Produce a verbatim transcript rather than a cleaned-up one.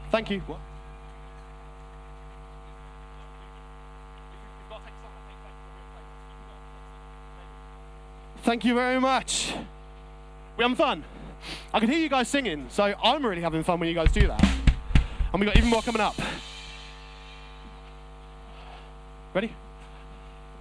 Thank you. What? Thank you very much. We having fun? I can hear you guys singing, so I'm really having fun when you guys do that. And we got even more coming up. Ready?